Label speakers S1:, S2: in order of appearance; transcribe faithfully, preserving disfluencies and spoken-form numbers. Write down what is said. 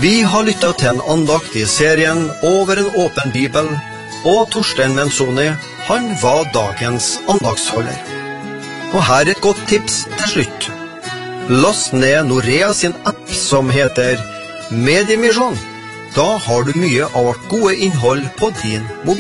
S1: Vi har lyttet til en andakt i serien Over en åpen bibel, og Torstein Menzoni, han var dagens andaktsholder. Og her er et godt tips til slutt. Last ned Norea sin app som heter Mediemisjon. Da har du mye av vårt gode innhold på din mobil.